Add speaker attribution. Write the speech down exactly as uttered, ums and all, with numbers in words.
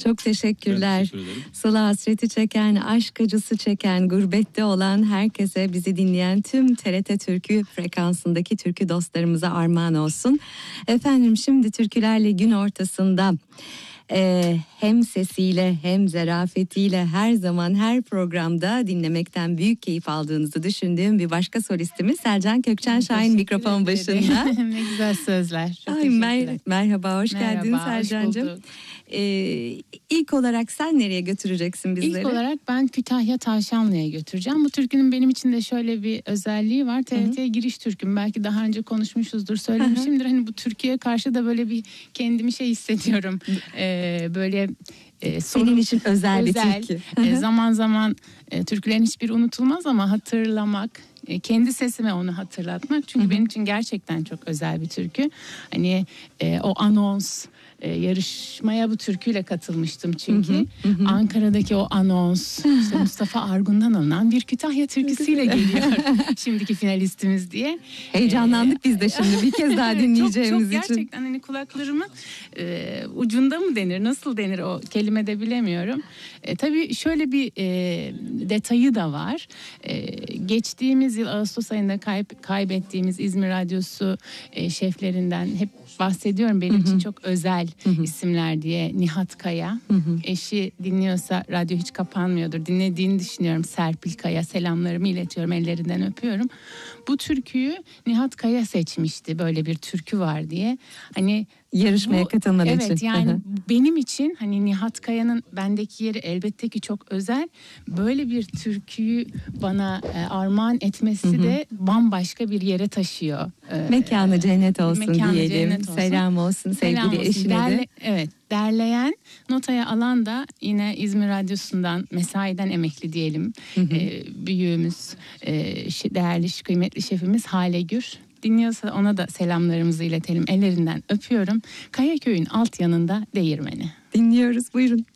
Speaker 1: Çok teşekkürler.
Speaker 2: Ben teşekkür ederim.
Speaker 1: Sıla hasreti çeken, aşk acısı çeken, gurbette olan herkese, bizi dinleyen tüm T R T Türkü frekansındaki türkü dostlarımıza armağan olsun. Efendim, şimdi türkülerle gün ortasında Ee, hem sesiyle hem zarafetiyle her zaman her programda dinlemekten büyük keyif aldığınızı düşündüğüm bir başka solistimiz Selcan Kökçen Şahin mikrofon başında.
Speaker 3: Ne güzel sözler. Çok
Speaker 1: Ay, mer- merhaba, hoş
Speaker 3: Merhaba,
Speaker 1: geldin
Speaker 3: hoş
Speaker 1: Selcan'cığım.
Speaker 3: bulduk.
Speaker 1: Ee, ilk olarak sen nereye götüreceksin bizleri?
Speaker 3: İlk olarak ben Kütahya Tavşanlı'ya götüreceğim. Bu türkünün benim için de şöyle bir özelliği var. T R T'ye giriş türküm. Belki daha önce konuşmuşuzdur, söylemişimdir. Hani bu Türkiye'ye karşı da böyle bir kendimi şey hissediyorum. Ee, böyle e, sorun,
Speaker 1: Senin için özel,
Speaker 3: özel
Speaker 1: bir türkü.
Speaker 3: e, zaman zaman e, türkülerin hiçbir unutulmaz ama hatırlamak, e, kendi sesime onu hatırlatmak. Çünkü benim için gerçekten çok özel bir türkü. Hani e, o anons, e, yarışmaya bu türküyle katılmıştım çünkü.
Speaker 1: Hı hı, hı.
Speaker 3: Ankara'daki o anons, işte Mustafa Argun'dan alınan bir Kütahya türküsüyle geliyor şimdiki finalistimiz diye.
Speaker 1: Heyecanlandık ee, biz de şimdi bir kez daha dinleyeceğimiz
Speaker 3: çok, çok
Speaker 1: için.
Speaker 3: Gerçekten hani kulaklarımın e, ucunda mı denir, nasıl denir o kelimede bilemiyorum. E, tabii şöyle bir e, detayı da var. E, geçtiğimiz yıl Ağustos ayında kayb- kaybettiğimiz İzmir Radyosu e, şeflerinden hep bahsediyorum. Benim Hı-hı. için çok özel Hı-hı. isimler diye. Nihat Kaya. Hı-hı. Eşi dinliyorsa radyo hiç kapanmıyordur. Dinlediğini düşünüyorum. Serpil Kaya. Selamlarımı iletiyorum. Ellerinden öpüyorum. Bu türküyü Nihat Kaya seçmişti. Böyle bir türkü var diye. Hani
Speaker 1: yarışmaya
Speaker 3: bu,
Speaker 1: katılman
Speaker 3: evet,
Speaker 1: için.
Speaker 3: Evet yani benim için hani Nihat Kaya'nın bendeki yeri elbette ki çok özel. Böyle bir türküyü bana e, armağan etmesi Hı-hı. de bambaşka bir yere taşıyor. E,
Speaker 1: mekanı cennet olsun
Speaker 3: mekanı
Speaker 1: diyelim.
Speaker 3: Cennet olsun.
Speaker 1: Selam olsun sevgili
Speaker 3: Selam olsun.
Speaker 1: eşine
Speaker 3: Derle,
Speaker 1: de.
Speaker 3: Evet, derleyen, notaya alan da yine İzmir Radyosu'ndan, mesaiden emekli diyelim. E, büyüğümüz, e, değerli, kıymetli şefimiz Hale Gür. Dinliyorsa ona da selamlarımızı iletelim. Ellerinden öpüyorum. Kayaköy'ün alt yanında değirmeni.
Speaker 1: Dinliyoruz, buyurun.